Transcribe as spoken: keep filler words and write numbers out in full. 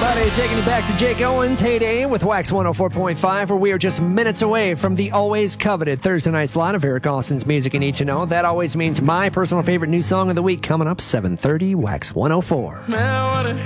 everybody. Taking you back to Jake Owens' heyday with Wax one oh four point five, where we are just minutes away from the always coveted Thursday night slot of Eric Austin's Music You Need to Know. That always means my personal favorite new song of the week coming up seven thirty, Wax one oh four.